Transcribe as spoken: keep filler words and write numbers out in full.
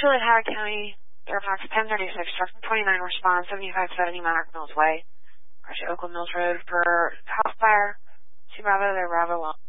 Mutual at Howard County, Fairfax ten thirty-six, truck twenty-nine, response seventy-five seventy Monarch Mills Way. Crash at Oakland Mills Road for house fire. Two Bravo, there, Bravo one.